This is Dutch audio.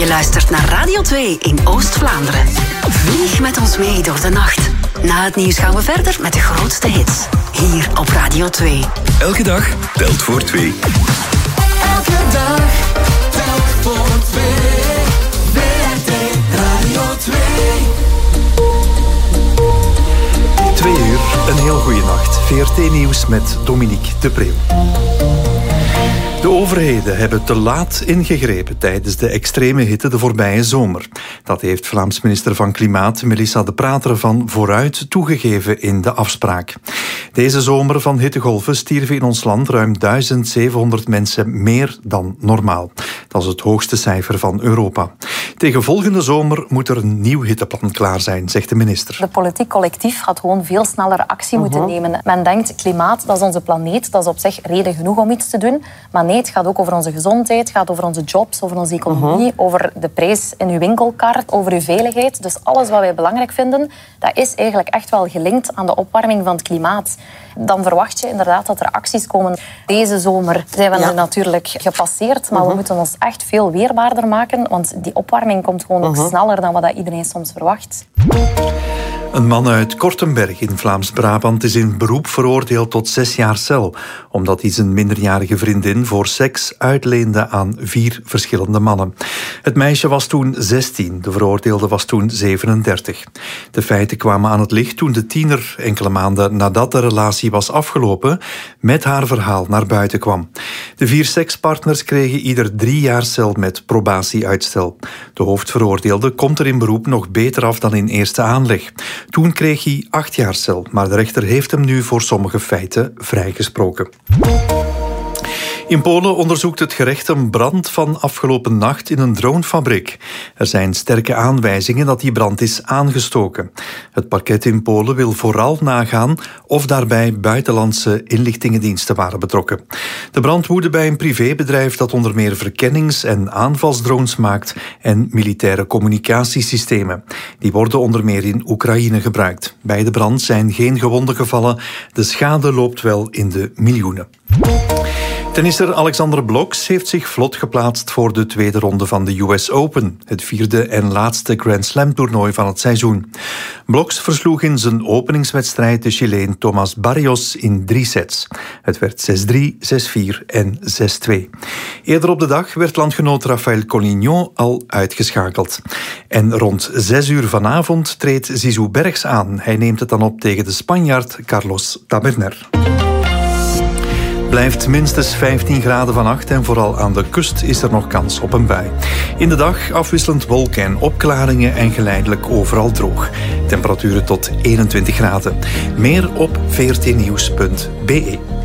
Je luistert naar Radio 2 in Oost-Vlaanderen. Vlieg met ons mee door de nacht. Na het nieuws gaan we verder met de grootste hits. Hier op Radio 2. Elke dag telt voor 2. Elke dag telt voor 2. WRT Radio 2. 2 uur, een heel goede nacht. VRT Nieuws met Dominique de Preeuw. De overheden hebben te laat ingegrepen tijdens de extreme hitte de voorbije zomer. Dat heeft Vlaams minister van Klimaat Melissa De Prater van Vooruit toegegeven in de afspraak. Deze zomer van hittegolven stierven in ons land ruim 1700 mensen meer dan normaal. Dat is het hoogste cijfer van Europa. Tegen volgende zomer moet er een nieuw hitteplan klaar zijn, zegt de minister. De politiek collectief had gewoon veel sneller actie moeten nemen. Men denkt, klimaat, dat is onze planeet, dat is op zich reden genoeg om iets te doen. Maar nee, het gaat ook over onze gezondheid, het gaat over onze jobs, over onze economie, over de prijs in uw winkelkar, over uw veiligheid. Dus alles wat wij belangrijk vinden, dat is eigenlijk echt wel gelinkt aan de opwarming van het klimaat. Dan verwacht je inderdaad dat er acties komen. Deze zomer zijn we nu natuurlijk gepasseerd, maar we moeten ons echt veel weerbaarder maken, want die opwarming komt gewoon ook sneller dan wat iedereen soms verwacht. Een man uit Kortenberg in Vlaams-Brabant is in beroep veroordeeld tot 6 jaar cel, omdat hij zijn minderjarige vriendin voor seks uitleende aan 4 verschillende mannen. Het meisje was toen 16, de veroordeelde was toen 37. De feiten kwamen aan het licht toen de tiener enkele maanden nadat de relatie was afgelopen met haar verhaal naar buiten kwam. De 4 sekspartners kregen ieder 3 jaar cel met probatieuitstel. De hoofdveroordeelde komt er in beroep nog beter af dan in eerste aanleg. Toen kreeg hij 8 jaar cel, maar de rechter heeft hem nu voor sommige feiten vrijgesproken. In Polen onderzoekt het gerecht een brand van afgelopen nacht in een dronefabriek. Er zijn sterke aanwijzingen dat die brand is aangestoken. Het parket in Polen wil vooral nagaan of daarbij buitenlandse inlichtingendiensten waren betrokken. De brand woedde bij een privébedrijf dat onder meer verkennings- en aanvalsdrones maakt en militaire communicatiesystemen. Die worden onder meer in Oekraïne gebruikt. Bij de brand zijn geen gewonden gevallen. De schade loopt wel in de miljoenen. Tennisser Alexander Bloks heeft zich vlot geplaatst voor de tweede ronde van de US Open, het 4e en laatste Grand Slam toernooi van het seizoen. Bloks versloeg in zijn openingswedstrijd de Chileen Tomás Barrios in 3 sets. Het werd 6-3, 6-4 en 6-2. Eerder op de dag werd landgenoot Rafael Collignon al uitgeschakeld. En rond 6 uur vanavond treedt Zizou Bergs aan. Hij neemt het dan op tegen de Spanjaard Carlos Taberner. Blijft minstens 15 graden vannacht en vooral aan de kust is er nog kans op een bui. In de dag afwisselend wolken en opklaringen en geleidelijk overal droog. Temperaturen tot 21 graden. Meer op vrtnieuws.be.